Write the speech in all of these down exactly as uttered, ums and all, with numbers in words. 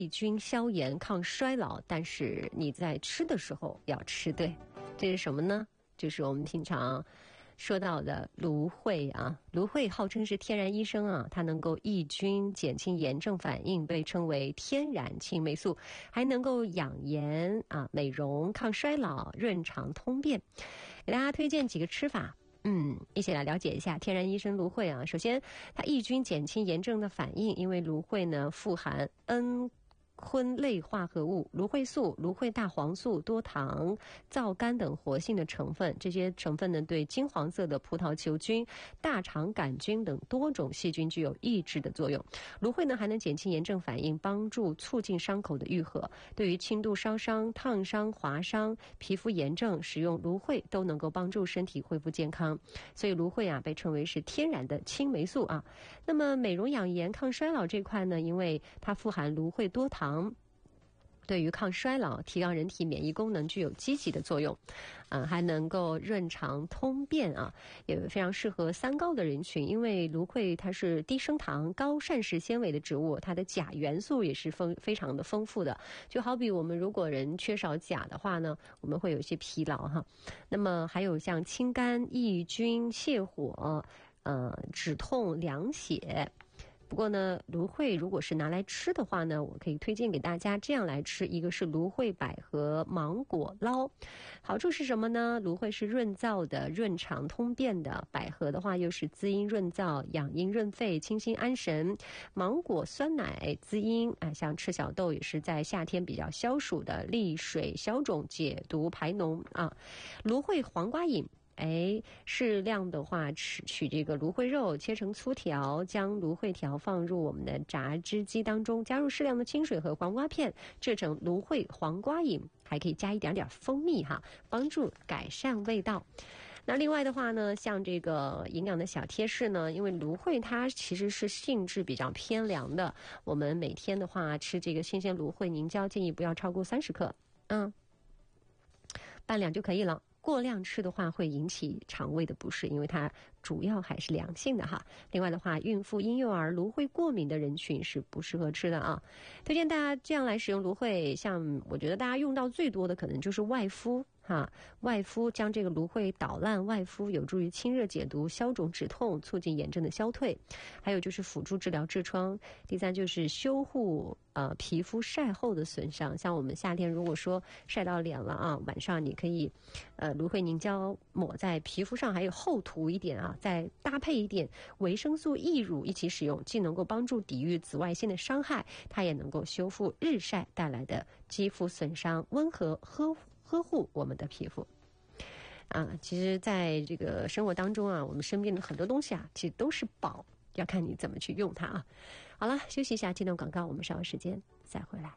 抑菌消炎抗衰老，但是你在吃的时候要吃对。这是什么呢？就是我们平常说到的芦荟啊，芦荟号称是天然医生啊，它能够抑菌、减轻炎症反应，被称为天然青霉素，还能够养颜啊、美容、抗衰老、润肠通便。给大家推荐几个吃法。嗯，一起来了解一下天然医生芦荟啊。首先，它抑菌减轻炎症的反应，因为芦荟呢富含 N。醌类化合物、芦荟素、芦荟大黄素、多糖、皂苷等活性的成分，这些成分呢对金黄色的葡萄球菌、大肠杆菌等多种细菌具有抑制的作用。芦荟呢还能减轻炎症反应，帮助促进伤口的愈合。对于轻度烧伤、烫伤、划伤、皮肤炎症，使用芦荟都能够帮助身体恢复健康。所以芦荟啊被称为是天然的青霉素啊。那么美容养颜、抗衰老这块呢，因为它富含芦荟多糖。对于抗衰老、提高人体免疫功能具有积极的作用，啊、呃，还能够润肠通便啊，也非常适合三高的人群。因为芦荟它是低升糖、高膳食纤维的植物，它的钾元素也是丰非常的丰富的。就好比我们如果人缺少钾的话呢，我们会有一些疲劳哈。那么还有像清肝、抑菌、泻火、呃止痛、凉血。不过呢，芦荟如果是拿来吃的话呢，我可以推荐给大家这样来吃。一个是芦荟百合芒果捞，好处是什么呢？芦荟是润燥的、润肠通便的，百合的话又是滋阴润燥、养阴润肺、清心安神。芒果酸奶滋阴，啊，像赤小豆也是在夏天比较消暑的，利水消肿、解毒排脓啊。芦荟黄瓜饮。哎，适量的话，取取这个芦荟肉切成粗条，将芦荟条放入我们的榨汁机当中，加入适量的清水和黄瓜片，制成芦荟黄瓜饮，还可以加一点点蜂蜜哈，帮助改善味道。那另外的话呢，像这个营养的小贴士呢，因为芦荟它其实是性质比较偏凉的，我们每天的话吃这个新鲜芦荟凝胶建议不要超过三十克，嗯，半两就可以了。过量吃的话会引起肠胃的不适，因为它主要还是凉性的哈。另外的话，孕妇、婴幼儿、芦荟过敏的人群是不适合吃的啊。推荐大家这样来使用芦荟，像我觉得大家用到最多的可能就是外敷哈，外敷将这个芦荟捣烂外敷，有助于清热解毒、消肿止痛，促进炎症的消退。还有就是辅助治疗痔疮。第三就是修护呃皮肤晒后的损伤，像我们夏天如果说晒到脸了啊，晚上你可以呃芦荟凝胶抹在皮肤上，还有厚涂一点啊，再搭配一点维生素 E 乳一起使用，既能够帮助抵御紫外线的伤害，它也能够修复日晒带来的肌肤损伤，温和呵护呵护我们的皮肤啊。其实在这个生活当中啊，我们身边的很多东西啊，其实都是宝，要看你怎么去用它啊。好了，休息一下，进段广告，我们稍后时间再回来。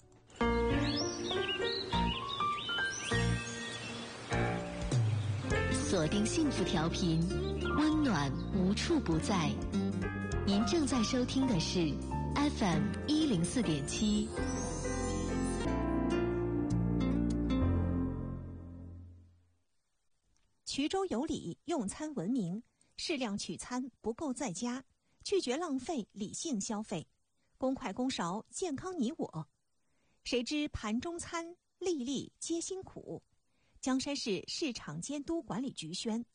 锁定幸福调频，温暖无处不在。您正在收听的是 F M 一零四点七。 衢州有礼，用餐文明，适量取餐，不够在家，拒绝浪费，理性消费，公筷公勺，健康你我。谁知盘中餐，粒粒皆辛苦。江山市市场监督管理局宣，